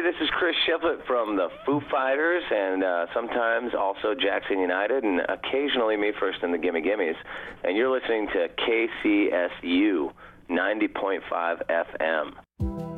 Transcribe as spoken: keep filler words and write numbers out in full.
this is Chris Shiflett from the Foo Fighters, and uh, sometimes also Jackson United, and occasionally Me First and the Gimme Gimmes. And you're listening to K C S U ninety point five F M.